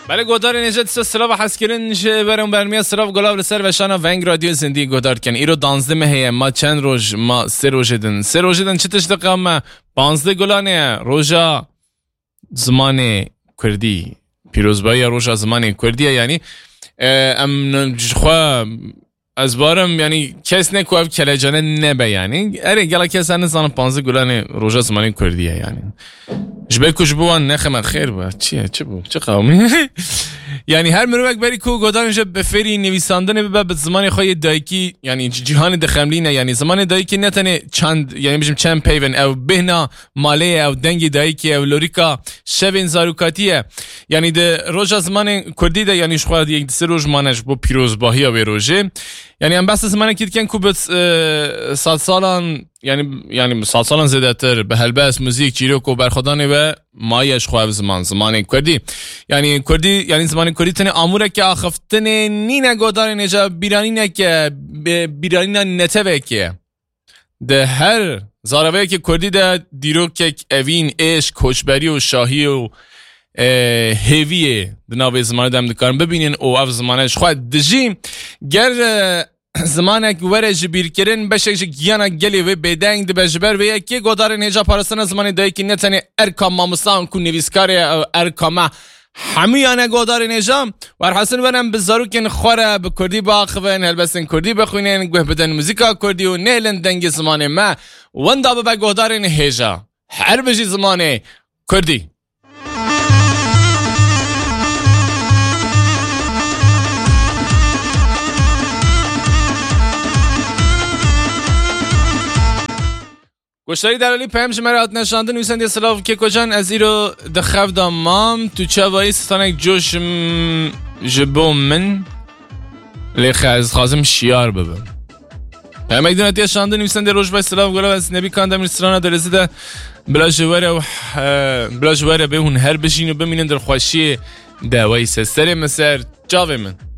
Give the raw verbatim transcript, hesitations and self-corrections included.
بله گودار نجات سلاو حسکرین ج برام برمی سلاو گلاب لسر و شانا ونگ رادیو زندگی گودار کن ایرو دانزده مهیه ما چند روز ما سه روز دن سه روز دن چه تشتقه ما پانزده گلانه روزا زمان کردی پیروزبایی روزا زمان کردیه یعنی ام خوا از بارم یعنی کس نه کوف کلجانه نبه یعنی اره گلا کس نزان پانزده گلانه روزا زمان کردیه یعنی جبه کش بوان نخمه خیر با چیه چه بو چه قومی یعنی هر مروک بری کو گودانش بفری نویساندن به به زمان خواهی دایکی یعنی جهان دخملینه یعنی زمان دایکی نتنه چند یعنی بجم چند پیون او بهنا ماله او دنگی دایکی او لوریکا شبین زاروکاتیه یعنی ده روژا زمان کردی ده یعنی شخواه یک سه روز مانش با پیروزباهی و روژه یعنی هم بس زمان کید کن کو بت سال سالان یعنی یعنی سال سالان زیاده تر به هلبس موزیک چیرو کو برخدانه و مایش خواه زمان زمان کردی یعنی کردی یعنی زمان کردی تنه آموره که آخفتن نینه گودار نجا بیرانینه که بیرانینه نتوه که ده هر زاروه که کردی ده دیرو که اوین عشق کوچبری و شاهی و هیویه ده ناوی زمان دم دکارم ببینین او اف زمانش خواه دجی گر زمانک وره جبیر کرن بشه که گیانا گلی و بدنگ ده بجبر و یکی گودار نجا پارستان زمان دایی که نتنه ارکام ماموسان کن نویسکاری ارکامه همیانه گودار نجام ور حسن ورم بزارو کن خوره به کردی باخوین هلبسن کردی بخوینن گوه بدن موزیکا کردی و نیلن دنگ زمان ما وندا به گودار نجا هر بجی زمان کردی گوشتاری در علی پیام شمارات نشانده نویسنده سلاو که کجان از ایرو دخف دامام تو چوایی ستانک جوش جبو من لیخه از خازم شیار ببم پیام ایک دونتی شانده نویسنده روش بای سلاو گلاب از نبی کاندم رسترانه در رزیده بلا جواره و بلا جواره به هون هر بشین و بمینن در خوشی دوایی سستر مسر جاوه من